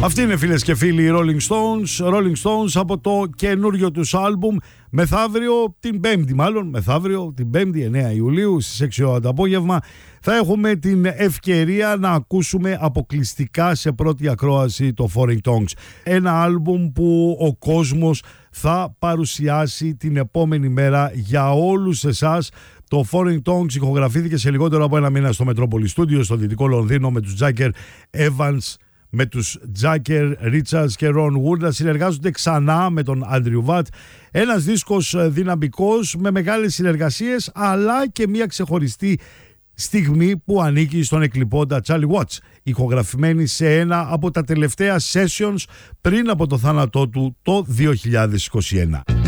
Αυτοί είναι, φίλες και φίλοι, οι Rolling Stones. Rolling Stones από το καινούριο τους άλμπουμ. Μεθαύριο, την Πέμπτη μάλλον, την Πέμπτη 9 Ιουλίου στις 6 ώρα το απόγευμα, θα έχουμε την ευκαιρία να ακούσουμε αποκλειστικά σε πρώτη ακρόαση το Foreign Tongues. Ένα άλμπουμ που ο κόσμος θα παρουσιάσει την επόμενη μέρα για όλους εσάς. Το Foreign Tongues ηχογραφήθηκε σε λιγότερο από ένα μήνα στο Metropolis Studio στο Δυτικό Λονδίνο με τους Jagger Evans, με τους Jagger Richards και Ron Wood να συνεργάζονται ξανά με τον Andrew Watt. Ένας δίσκος δυναμικός με μεγάλες συνεργασίες, αλλά και μια ξεχωριστή στιγμή που ανήκει στον εκλειπώντα Charlie Watts, ηχογραφημένη σε ένα από τα τελευταία sessions πριν από το θάνατό του το 2021.